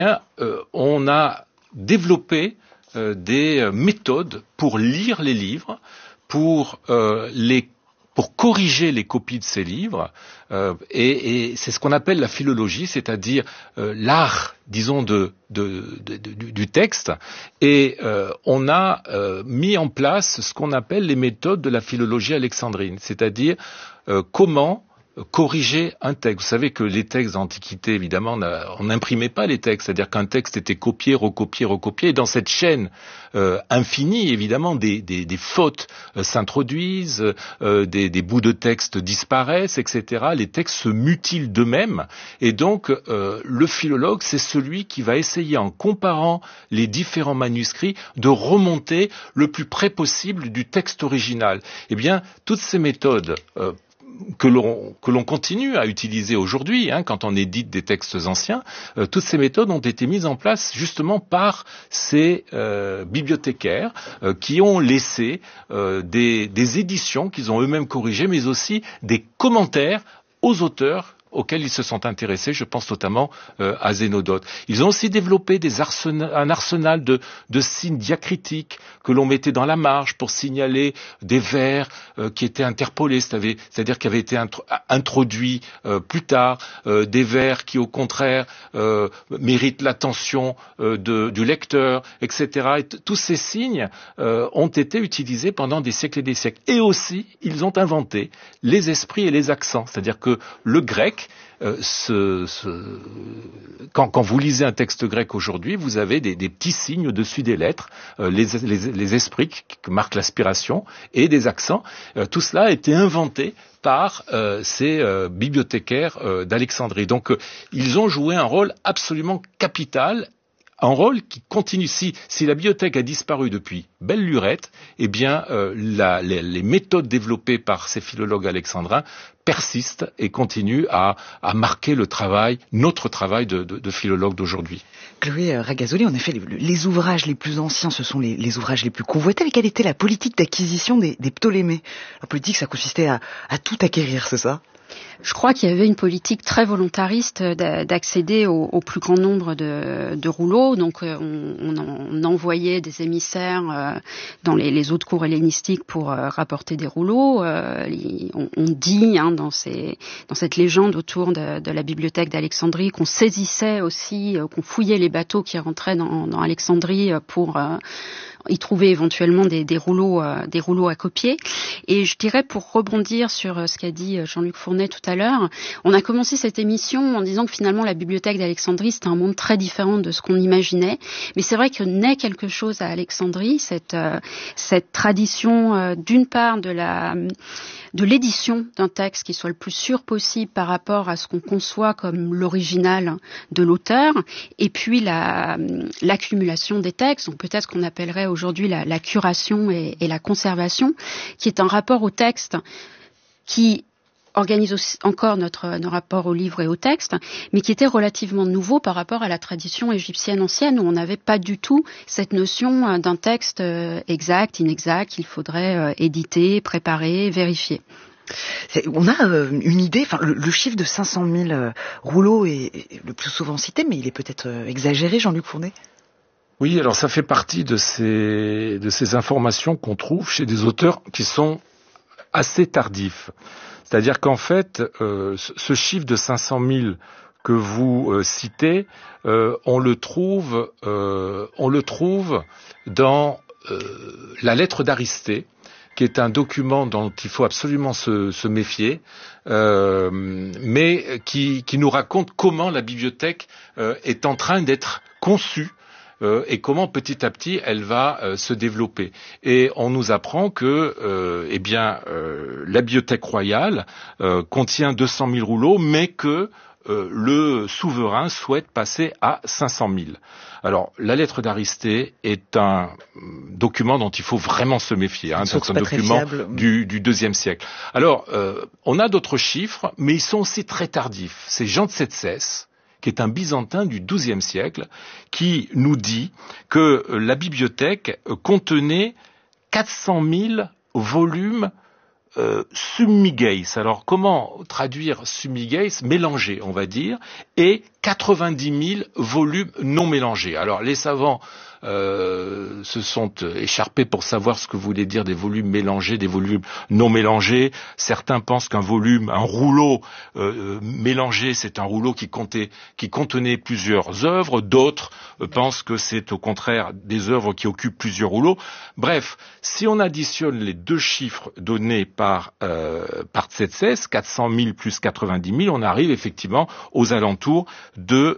on a développé des méthodes pour lire les livres, pour corriger les copies de ces livres, et c'est ce qu'on appelle la philologie, c'est-à-dire l'art, disons, du texte, et on a mis en place ce qu'on appelle les méthodes de la philologie alexandrine, c'est-à-dire comment corriger un texte. Vous savez que les textes d'Antiquité, évidemment, on n'imprimait pas les textes, c'est-à-dire qu'un texte était copié, recopié, recopié, et dans cette chaîne infinie, évidemment, des fautes s'introduisent, des bouts de texte disparaissent, etc. Les textes se mutilent d'eux-mêmes, et donc le philologue, c'est celui qui va essayer, en comparant les différents manuscrits, de remonter le plus près possible du texte original. Eh bien, toutes ces méthodes que l'on continue à utiliser aujourd'hui, quand on édite des textes anciens, toutes ces méthodes ont été mises en place justement par ces bibliothécaires qui ont laissé des éditions qu'ils ont eux-mêmes corrigées, mais aussi des commentaires aux auteurs auxquels ils se sont intéressés, je pense notamment à Zénodote. Ils ont aussi développé un arsenal de signes diacritiques que l'on mettait dans la marge pour signaler des vers qui étaient interpolés, c'est-à-dire qui avaient été introduits plus tard, des vers qui au contraire méritent l'attention du lecteur, etc. Et tous ces signes ont été utilisés pendant des siècles et des siècles. Et aussi, ils ont inventé les esprits et les accents, c'est-à-dire que le grec, quand vous lisez un texte grec aujourd'hui, vous avez des petits signes au-dessus des lettres, les esprits qui marquent l'aspiration, et des accents. Tout cela a été inventé par ces bibliothécaires d'Alexandrie. Donc ils ont joué un rôle absolument capital, un rôle qui continue. Si la bibliothèque a disparu depuis belle lurette, eh bien les méthodes développées par ces philologues alexandrins persistent et continuent à marquer notre travail de philologue d'aujourd'hui. Chloé Ragazoli, en effet, les ouvrages les plus anciens, ce sont les ouvrages les plus convoités. Mais quelle était la politique d'acquisition des Ptolémées? La politique, ça consistait à tout acquérir, c'est ça? Je crois qu'il y avait une politique très volontariste d'accéder au plus grand nombre de rouleaux. Donc on envoyait des émissaires dans les autres cours hellénistiques pour rapporter des rouleaux. On dit dans cette légende autour de la bibliothèque d'Alexandrie qu'on saisissait aussi, qu'on fouillait les bateaux qui rentraient dans Alexandrie pour y trouver éventuellement des rouleaux à copier. Et je dirais, pour rebondir sur ce qu'a dit Jean-Luc Fournet tout à l'heure, on a commencé cette émission en disant que finalement la bibliothèque d'Alexandrie c'était un monde très différent de ce qu'on imaginait. Mais c'est vrai que naît quelque chose à Alexandrie, cette tradition d'une part de l'édition d'un texte qui soit le plus sûr possible par rapport à ce qu'on conçoit comme l'original de l'auteur, et puis l'accumulation des textes, donc peut-être qu'on appellerait aujourd'hui la curation et la conservation, qui est un rapport au texte qui organise aussi encore notre rapport au livre et au texte, mais qui était relativement nouveau par rapport à la tradition égyptienne ancienne, où on n'avait pas du tout cette notion d'un texte exact, inexact, qu'il faudrait éditer, préparer, vérifier. On a une idée, le chiffre de 500 000 rouleaux est le plus souvent cité, mais il est peut-être exagéré, Jean-Luc Fournet? Oui, alors ça fait partie de ces informations qu'on trouve chez des auteurs qui sont assez tardifs. C'est-à-dire qu'en fait, ce chiffre de 500 000 que vous citez, on le trouve dans la lettre d'Aristée, qui est un document dont il faut absolument se méfier, mais qui nous raconte comment la bibliothèque est en train d'être conçue, et comment petit à petit elle va se développer. Et on nous apprend que la bibliothèque royale contient 200 000 rouleaux, mais que le souverain souhaite passer à 500 000. Alors, la lettre d'Aristée est un document dont il faut vraiment se méfier. C'est un document du IIe siècle. Alors, on a d'autres chiffres, mais ils sont aussi très tardifs. C'est Jean de Setsès, qui est un Byzantin du XIIe siècle, qui nous dit que la bibliothèque contenait 400 000 volumes summigeis. Alors, comment traduire summigeis? Mélangés, on va dire, et 90 000 volumes non mélangés. Alors les savants se sont écharpés pour savoir ce que voulaient dire des volumes mélangés, des volumes non mélangés. Certains pensent qu'un volume, un rouleau mélangé, c'est un rouleau qui contenait plusieurs œuvres. D'autres pensent que c'est au contraire des œuvres qui occupent plusieurs rouleaux. Bref, si on additionne les deux chiffres donnés par Tsetses, 400 000 plus 90 000, on arrive effectivement aux alentours de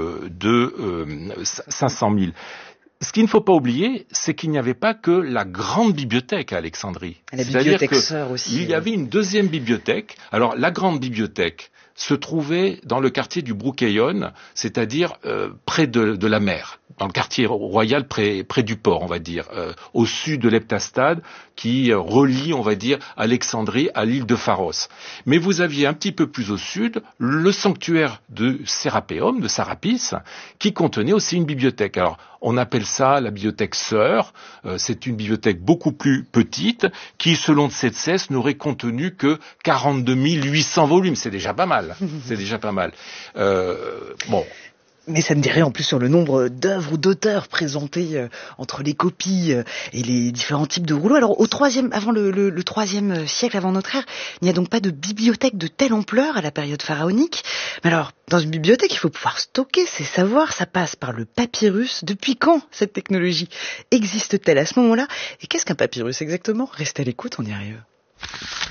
500 000. Ce qu'il ne faut pas oublier, c'est qu'il n'y avait pas que la grande bibliothèque à Alexandrie. La bibliothèque sœur aussi. Il y avait une deuxième bibliothèque. Alors, la grande bibliothèque se trouvait dans le quartier du Brookeyon, c'est-à-dire près de la mer, dans le quartier royal près du port, on va dire, au sud de l'Heptastade, qui relie, on va dire, Alexandrie à l'île de Pharos. Mais vous aviez un petit peu plus au sud le sanctuaire de Sérapéum, de Sarapis, qui contenait aussi une bibliothèque. Alors, on appelle ça la bibliothèque sœur. C'est une bibliothèque beaucoup plus petite, qui, selon Tsetses, n'aurait contenu que 42 800 volumes. C'est déjà pas mal. C'est déjà pas mal. Bon. Mais ça ne dit rien en plus sur le nombre d'œuvres ou d'auteurs présentés entre les copies et les différents types de rouleaux. Alors avant le 3e siècle avant notre ère, il n'y a donc pas de bibliothèque de telle ampleur à la période pharaonique. Mais alors, dans une bibliothèque, il faut pouvoir stocker ses savoirs, ça passe par le papyrus. Depuis quand cette technologie existe-t-elle à ce moment-là? Et qu'est-ce qu'un papyrus exactement? Restez à l'écoute, on y arrive.